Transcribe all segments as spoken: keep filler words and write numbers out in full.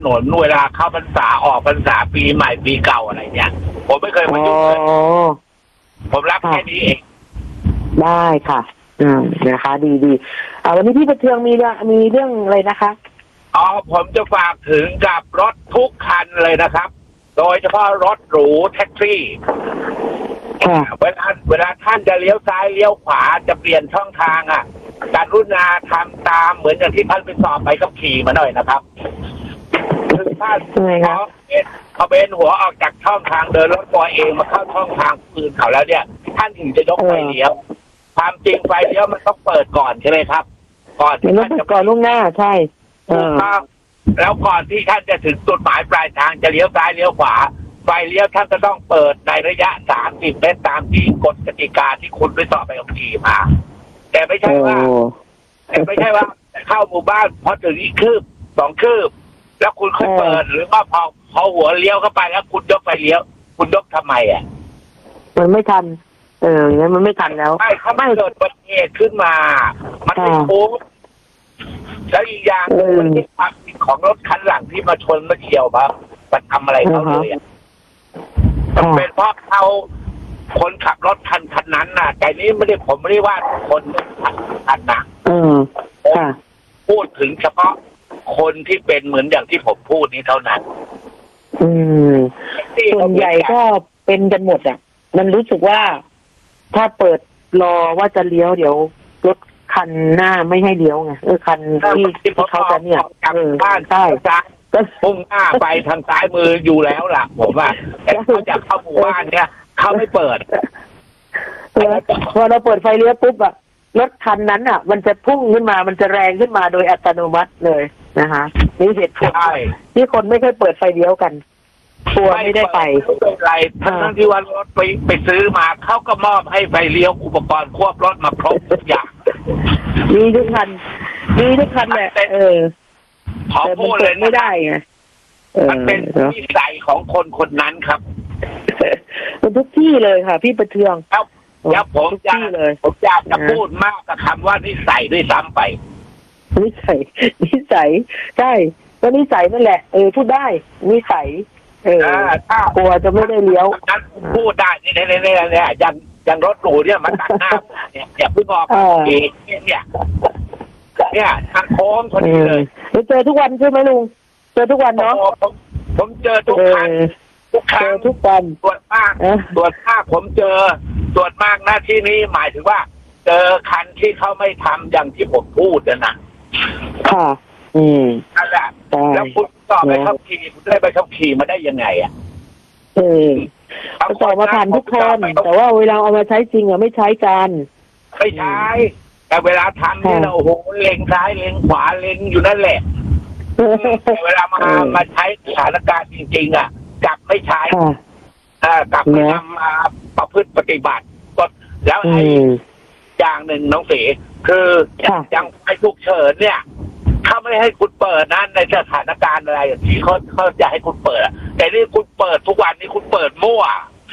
ถนนเวลาเข้าพรรษาออกพรรษาปีใหม่ปีเก่าอะไรเนี่ยผมไม่เคยมายุ่งเลยผมรับแค่นี้เองได้ค่ะอืมนะคะดีดีอ่าวันนี้พี่ประเทืองมีเรื่องมีเรื่องอะไรนะคะอ๋อผมจะฝากถึงกับรถทุกคันเลยนะครับโดยเฉพาะรถหรูแท็กซี่เวลาเวลาท่านจะเลี้ยวซ้ายเลี้ยวขวาจะเปลี่ยนช่องทางอ่ะกรุณาทำตามเหมือนอย่างที่ท่านไปสอบไปขับขี่มาหน่อยนะครับคือท่านพอเป็นพอเป็นหัวออกจากช่องทางเดินรถตัวเองมาเข้าช่องทางอื่นเขาแล้วเนี่ยท่านถึงจะยกไฟเลี้ยวความจริงไฟเลี้ยวมันต้องเปิดก่อนใช่ไหมครับก่อนที่ท่านจะก่อนล่วงหน้าใช่ถูกต้องแล้วก่อนที่ท่านจะถึงจุดหมายปลายทางจะเลี้ยวซ้ายเลี้ยวขวาไฟเลี้ยวท่านก็ต้องเปิดในระยะสามสิบเมตรตามที่กฎกติกาที่คุณไปสอบไปขับขี่มาแต่ไม่ใช่ว่าแต่ไม่ใช่ว่าเข้าหมู่บ้านพอถึงอีกคืบสองคืบแล้วคุณค่อยเปิดหรือว่าพอพอหัวเลี้ยวเข้าไปแล้วคุณยกไฟเลี้ยวคุณยกทำไมอ่ะมันไม่ทันเอออย่างนั้นมันไม่ทันแล้วไม่เขาไม่เกิดอุบัติเหตุขึ้นมามันไม่คุ้มแล้วอีกอย่างมันเป็นความผิดของรถคันหลังที่มาชนมาเฉียวมามาทำอะไรเขาเลยอ่ะมันเป็นเพราะเขาคนขับรถคันคันนั้นน่ะแต่นี้ไม่ได้ผมไม่ได้ว่าคนขับคันนะอืมค่ะพูดถึงเฉพาะคนที่เป็นเหมือนอย่างที่ผมพูดนี้เท่านั้นอืมส่วนใหญ่ก็เป็นกันหมดอ่ะมันรู้สึกว่าถ้าเปิดรอว่าจะเลี้ยวเดี๋ยวรถคันหน้าไม่ให้เลี้ยวไงเออคันที่ที่เขาจะเนี่ยเออบ้านใช่จ้ะก็พุ่งหน้าไปทางซ้ายมืออยู่แล้วล่ะผมว่าแต่เขาจะเข้าหมู่บ้านเนี่ยเขาไม่เปิดพอเราเปิดไฟเลี้ยวปุ๊บอะรถคันนั้นอะมันจะพุ่งขึ้นมามันจะแรงขึ้นมาโดยอัตโนมัติเลยนะคะนี่เหตุผลที่คนไม่เคยเปิดไฟเลี้ยวกันกลัวไม่ได้ไปไม่เป็นไรทั้งที่ว่ารถไปไปซื้อมาเขาก็มอบให้ไฟเลี้ยวอุปกรณ์ควบรถมาครบทุกอย่างมีทุกคันมีทุกคันแหละเออขอพูดเลยไม่ได้ไงมันเป็นนิสัยของคนคนนั้นครับเป็นทุกที่เลยค่ะพี่ประเทืองแล้วแล้วผมจะผมอยากจะพูดมากกับคำว่านิสัยด้วยซ้ำไปนิสัยนิสัยใช่ก็นิสัยนั่นแหละเออพูดได้นิสัยเออถ้ากลัวจะไม่ได้เลี้ยวนั้นพูดได้เนี่ยเนี่ยเนี่ยเนี่ยอย่างอย่างรถหรูเนี่ยมันตัดหน้าเนี่ยอย่าเพิ่งออกเองเนี่ยเนี่ยทางโค้งคนนี้เลยเจอทุกวันใช่ไหมลุงเจอทุกวันเนาะผมเจอทุกครั้งทุกครั้งทุกวันส่วนมากส่วนมากผมเจอส่วนมากหน้าที่นี้หมายถึงว่าเจอคันที่เขาไม่ทำอย่างที่ผมพูดนะค่ะอืมนั่นแหละแล้วคุณสอบไปขับขี่คุณได้ไปขับขี่มาได้ยังไงอ่ะเออเขาสอบมาผ่านทุกคนแต่ว่าเวลาเอามาใช้จริงอะไม่ใช้กันไม่ใช้แต่เวลาทำนี่เราโอ้โหเล็งซ้ายเล็งขวาเล็งอยู่นั่นแหละแต่เวลามามาใช้สถานการณ์จริงๆอ่ะกลับไม่ใช้อ่ากลับไม่นำมาประพฤติปฏิบัติก็แล้วไอ้อย่างหนึ่งน้องเสคืออย่างไอ้ฉุกเฉินเนี่ยเขาไม่ให้คุณเปิดนะในสถานการณ์อะไรที่เขาเขาจะให้คุณเปิดแต่นี่คุณเปิดทุกวันนี้คุณเปิดมั่ว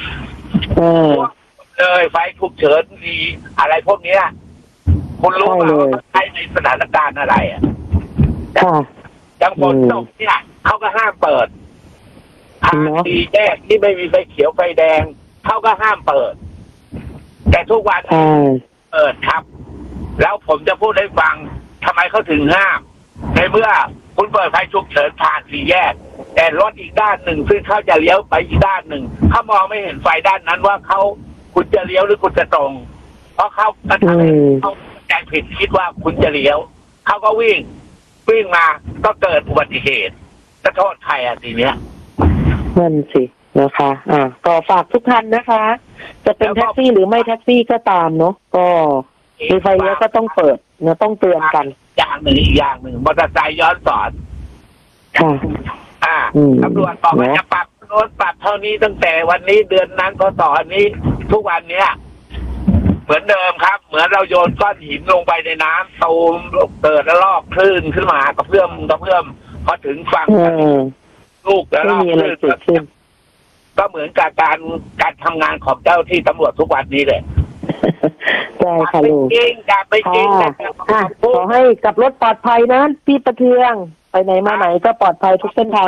เลยไฟฉุกเฉินดีอะไรพวกนี้คุณรู้ไหมว่าใช้ในสถานการณ์อะไรอ่ะอย่างฝนตกเนี่ยเขาก็ห้ามเปิดทางดีแยกที่ไม่มีไฟเขียวไฟแดงเขาก็ห้ามเปิดแต่ทุกวันเปิดครับแล้วผมจะพูดให้ฟังทำไมเขาถึงห้ามในเมื่อคุณเปิดไฟฉุกเฉินผ่านสี่แยกแต่รถอีกด้านหนึ่งซึ่งเขาจะเลี้ยวไปอีกด้านหนึ่งเขามองไม่เห็นไฟด้านนั้นว่าเขาคุณจะเลี้ยวหรือคุณจะตรงเพราะเขากระทำเขาใจผิดคิดว่าคุณจะเลี้ยวเขาก็วิ่งวิ่งมาก็เกิดอุบัติเหตุจะโทษใครอ่ะทีเนี้ยนั่นสินะคะอ่าก็ฝากทุกท่านนะคะจะเป็นแท็กซี่หรือไม่แท็กซี่ก็ตามเนาะก็มีไฟเลี้ยวก็ต้องเปิดเนาะต้องเตือนกันอย่างหนึ่งอีกอย่างหนึ่งมอเตอร์ไซค์ย้อนสอนค่ะอ่าตำรวจบอกว่าจะปรับโน้นปรับเท่านี้ตั้งแต่วันนี้เดือนนั้นก็ต่ออันนี้ทุกวันเนี้ยเหมือนเดิมครับเหมือนเราโยนก้อนหินลงไปในน้ำตูมเกิดแล้วลอกคลื่นขึ้นมากระเพื่อมกระเพื่อมพอถึงฝั่งลูกแล้วลอกคลื่นก็เหมือนกับการการทำงานของเจ้าที่ตำรวจทุกวันนี้เลยใช่ค่ะลุงจริงจับไปจริงขอให้กับรถปลอดภัยนะพี่ประเทืองไปไหนมาไหนก็ปลอดภัยทุกเส้นทาง